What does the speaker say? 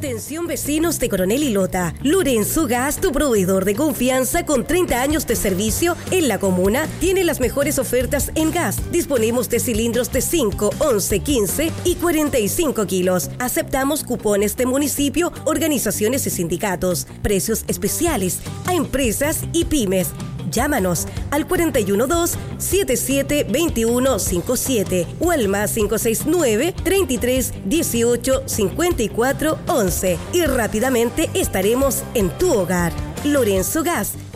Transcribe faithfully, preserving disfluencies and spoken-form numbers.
Atención vecinos de Coronel y Lota. Lorenzo Gas, tu proveedor de confianza con treinta años de servicio en la comuna, tiene las mejores ofertas en gas. Disponemos de cilindros de cinco, once, quince y cuarenta y cinco kilos. Aceptamos cupones de municipio, organizaciones y sindicatos. Precios especiales a empresas y pymes. Llámanos al cuatro uno dos, siete siete dos uno cinco siete o al más cinco seis nueve, treinta y tres, dieciocho, cincuenta y cuatro, once y rápidamente estaremos en tu hogar. Lorenzo Gas,